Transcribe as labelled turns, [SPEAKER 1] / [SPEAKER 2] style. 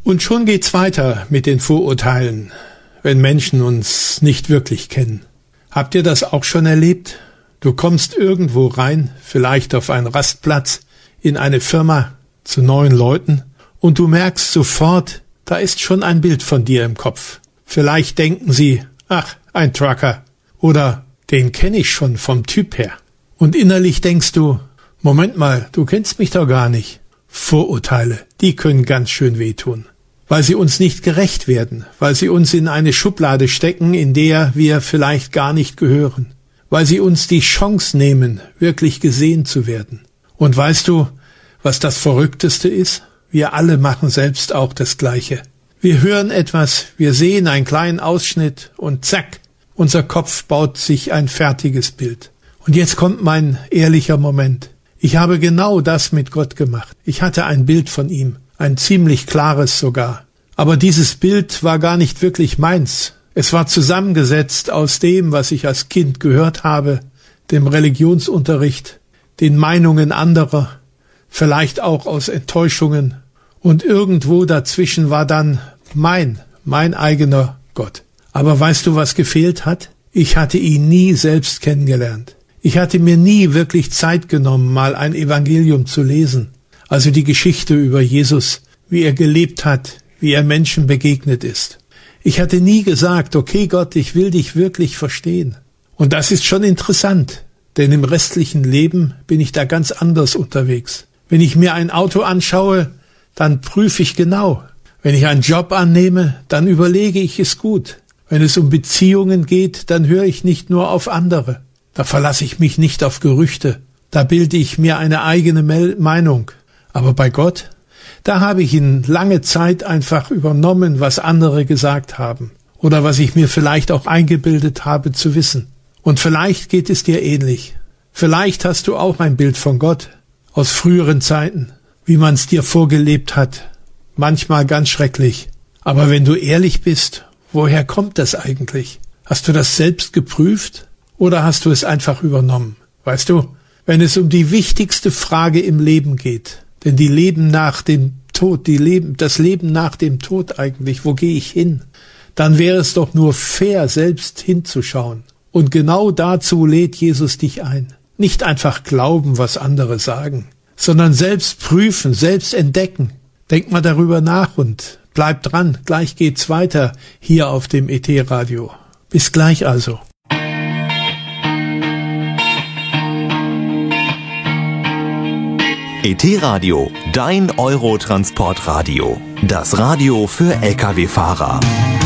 [SPEAKER 1] Und schon geht's weiter mit den Vorurteilen, wenn Menschen uns nicht wirklich kennen. Habt ihr das auch schon erlebt? Du kommst irgendwo rein, vielleicht auf einen Rastplatz, in eine Firma, zu neuen Leuten, und du merkst sofort, da ist schon ein Bild von dir im Kopf. Vielleicht denken sie, ach, ein Trucker, oder den kenne ich schon vom Typ her. Und innerlich denkst du, Moment mal, du kennst mich doch gar nicht. Vorurteile, die können ganz schön wehtun, weil sie uns nicht gerecht werden, weil sie uns in eine Schublade stecken, in der wir vielleicht gar nicht gehören, weil sie uns die Chance nehmen, wirklich gesehen zu werden. Und weißt du, was das Verrückteste ist? Wir alle machen selbst auch das Gleiche. Wir hören etwas, wir sehen einen kleinen Ausschnitt und zack, unser Kopf baut sich ein fertiges Bild. Und jetzt kommt mein ehrlicher Moment. Ich habe genau das mit Gott gemacht. Ich hatte ein Bild von ihm, ein ziemlich klares sogar. Aber dieses Bild war gar nicht wirklich meins. Es war zusammengesetzt aus dem, was ich als Kind gehört habe, dem Religionsunterricht, den Meinungen anderer, vielleicht auch aus Enttäuschungen. Und irgendwo dazwischen war dann mein eigener Gott. Aber weißt du, was gefehlt hat? Ich hatte ihn nie selbst kennengelernt. Ich hatte mir nie wirklich Zeit genommen, mal ein Evangelium zu lesen. Also die Geschichte über Jesus, wie er gelebt hat, wie er Menschen begegnet ist. Ich hatte nie gesagt, okay Gott, ich will dich wirklich verstehen. Und das ist schon interessant, denn im restlichen Leben bin ich da ganz anders unterwegs. Wenn ich mir ein Auto anschaue, dann prüfe ich genau. Wenn ich einen Job annehme, dann überlege ich es gut. Wenn es um Beziehungen geht, dann höre ich nicht nur auf andere. Da verlasse ich mich nicht auf Gerüchte. Da bilde ich mir eine eigene Meinung. Aber bei Gott, da habe ich in lange Zeit einfach übernommen, was andere gesagt haben. Oder was ich mir vielleicht auch eingebildet habe zu wissen. Und vielleicht geht es dir ähnlich. Vielleicht hast du auch ein Bild von Gott aus früheren Zeiten, wie man es dir vorgelebt hat. Manchmal ganz schrecklich. Aber wenn du ehrlich bist, woher kommt das eigentlich? Hast du das selbst geprüft? Oder hast du es einfach übernommen? Weißt du, wenn es um die wichtigste Frage im Leben geht, denn die Leben nach dem Tod, das Leben nach dem Tod eigentlich, wo gehe ich hin? Dann wäre es doch nur fair, selbst hinzuschauen. Und genau dazu lädt Jesus dich ein. Nicht einfach glauben, was andere sagen, sondern selbst prüfen, selbst entdecken. Denk mal darüber nach und bleib dran. Gleich geht's weiter hier auf dem ET-Radio. Bis gleich also.
[SPEAKER 2] ET-Radio, dein Eurotransportradio. Das Radio für Lkw-Fahrer.